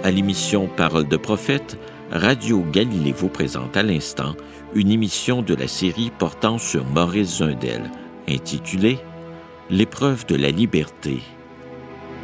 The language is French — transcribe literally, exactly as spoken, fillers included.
À l'émission Paroles de prophète, Radio Galilée vous présente à l'instant une émission de la série portant sur Maurice Zundel, intitulée « L'épreuve de la liberté ».